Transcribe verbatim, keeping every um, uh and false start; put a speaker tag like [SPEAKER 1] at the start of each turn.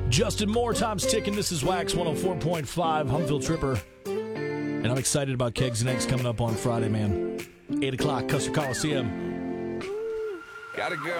[SPEAKER 1] Justin Moore, time's ticking. This is Wax one oh four point five, Humville Tripper. And I'm excited about Kegs and Eggs coming up on Friday, man. eight o'clock, Custer Coliseum.
[SPEAKER 2] Got a girl